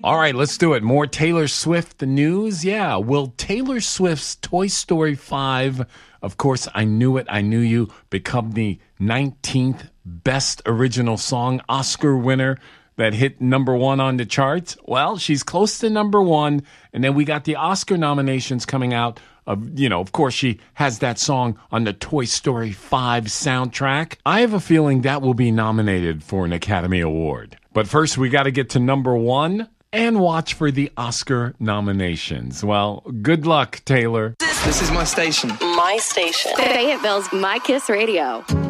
All right, let's do it. More Taylor Swift, the news. Yeah, will Taylor Swift's Toy Story 5, of course, I Knew It, I Knew You, become the 19th Best Original Song Oscar winner that hit number one on the charts? Well, she's close to number one. And then we got the Oscar nominations coming out. Of course, she has that song on the Toy Story 5 soundtrack. I have a feeling that will be nominated for an Academy Award. But first, we got to get to number one and watch for the Oscar nominations. Well, good luck, Taylor. This is my station. My station. Fayetteville's My Kiss Radio.